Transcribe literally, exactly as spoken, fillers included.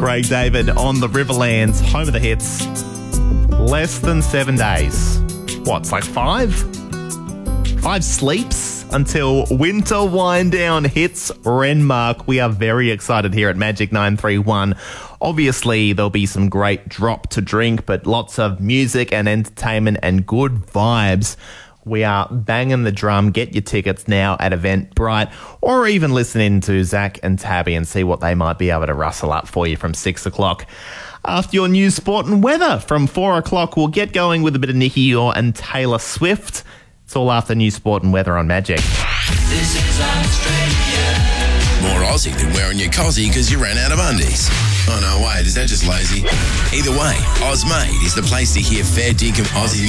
Craig David on the Riverlands, home of the hits. Less than seven days. What, it's like five? Five sleeps until winter wind down hits Renmark. We are very excited here at Magic nine three one. Obviously, there'll be some great drop to drink, but lots of music and entertainment and good vibes. We are banging the drum. Get your tickets now at Eventbrite, or even listen in to Zach and Tabby and see what they might be able to rustle up for you from six o'clock. After your news, sport and weather from four o'clock, we'll get going with a bit of Nicky Orr and Taylor Swift. It's all after news, sport and weather on Magic. This is Australia. More Aussie than wearing your cozzy because you ran out of undies. Oh no, wait, is that just lazy? Either way, Ozmade is the place to hear fair dinkum Aussie